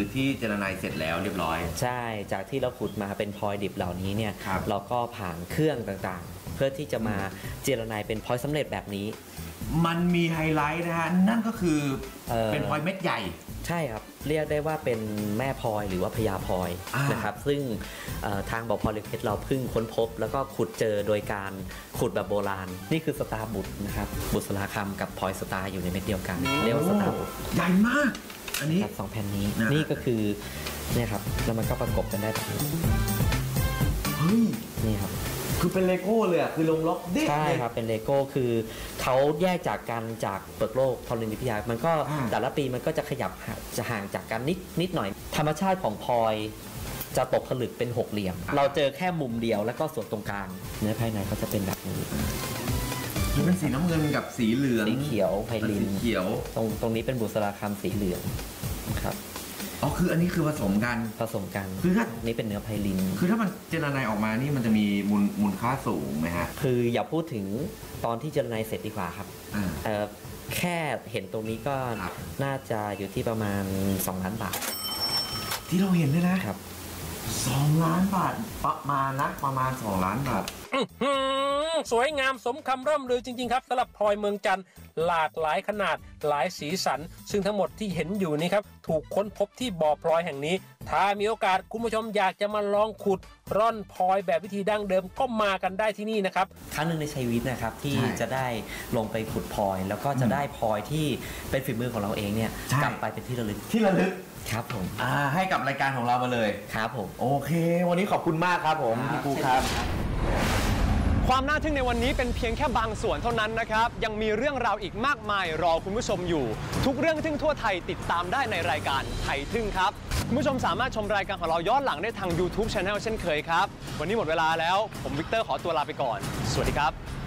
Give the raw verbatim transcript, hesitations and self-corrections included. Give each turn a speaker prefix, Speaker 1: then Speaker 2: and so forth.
Speaker 1: ที่เจรไนเสร็จแล้วเรียบร้อย
Speaker 2: ใช่จากที่เราขุดมาเป็นพลอยดิบเหล่านี้เนี่ยเราก็ผ่านเครื่องต่างๆเพื่อที่จะมาเจรไนเป็นพลอยสำเร็จแบบนี้
Speaker 1: มันมีไฮไลท์นะฮะนั่นก็คือเออเป็นพลอยเม็ดใหญ่
Speaker 2: ใช่ครับเรียกได้ว่าเป็นแม่พลอยหรือว่าพญาพลอยนะครับซึ่งทางบ่อพลอยเพชรเราเพิ่งค้นพบแล้วก็ขุดเจอโดยการขุดแบบโบราณนี่คือสตาร์บุตรนะครับบุษราคำกับพลอยสตาร์อยู่ในเม็ดเดียวกันเรียกว่าสตาร์บุตร
Speaker 1: ใหญ่มากอันนี้
Speaker 2: สองแผ่นนี้นี่ก็คือเนี่ยครับแล้วมันก็ประกบกันได้แบบนี้
Speaker 1: เฮ้ย
Speaker 2: นี่ครับ
Speaker 1: คือเป็นเลโก้เลยอ่ะคือลงล็อกดิ
Speaker 2: ใช่ครับเป็นเลโก้คือเขาแยกจากกันจากเปลือกโลกธรณีวิทยามันก็แต่ละปีมันก็จะขยับจะห่างจากกันนิดนิดหน่อยธรรมชาติของพลอยจะตกผลึกเป็นหกเหลี่ยมเราเจอแค่มุมเดียวแล้วก็ส่วนตรงกลางเนื้อภายในก็จะเป็นแบบนี้
Speaker 1: คือเป็นสีน้ำเงินกับสีเหลือง
Speaker 2: สีเขียวไพลิน
Speaker 1: เขียว
Speaker 2: ตรงตรงนี้เป็นบุษราคำสีเหลืองครับ
Speaker 1: อ๋อคืออันนี้คือผสมกัน
Speaker 2: ผสมกัน
Speaker 1: คือถ้า
Speaker 2: นี้เป็นเนื้อไพลิน
Speaker 1: คือถ้ามันเจรไนออกมานี่มันจะมีมูลมูลค่าสูงไหมฮะ
Speaker 2: คืออย่าพูดถึงตอนที่เจรไนเสร็จดีกว่าครับเอ่อแค่เห็นตรงนี้ก็น่าจะอยู่ที่ประมาณสองล้านบาท
Speaker 1: ที่เราเห็นด้วยนะครับสองล้านบาทประมาณนะประมาณสองล้านบาท
Speaker 3: สวยงามสมคำร่ำลือจริงๆครับสำหรับพลอยเมืองจันทร์หลากหลายขนาดหลายสีสันซึ่งทั้งหมดที่เห็นอยู่นี้ครับถูกค้นพบที่บ่อพลอยแห่งนี้ถ้ามีโอกาสคุณผู้ชมอยากจะมาลองขุดร่อนพลอยแบบวิธีดั้งเดิมก็มากันได้ที่นี่นะครับ
Speaker 2: ครั้งหนึ่งในชีวิตนะครับที่จะได้ลงไปขุดพลอยแล้วก็จะได้พลอยที่เป็นฝีมือของเราเองเนี่ยกลับไปเป็นที่ระลึก
Speaker 1: ที่ระลึก
Speaker 2: ครับผม
Speaker 1: อ่าให้กับรายการของเรามาเลย
Speaker 2: ครับผม
Speaker 1: โอเควันนี้ขอบคุณมากครับผมพี่ปูครับ
Speaker 4: ความน่าทึ่งในวันนี้เป็นเพียงแค่บางส่วนเท่านั้นนะครับยังมีเรื่องราวอีกมากมายรอคุณผู้ชมอยู่ทุกเรื่องทึ่งทั่วไทยติดตามได้ในรายการไทยทึ่งครับคุณผู้ชมสามารถชมรายการของเราย้อนหลังได้ทาง YouTube Channel เช่นเคยครับวันนี้หมดเวลาแล้วผมวิกเตอร์ขอตัวลาไปก่อนสวัสดีครับ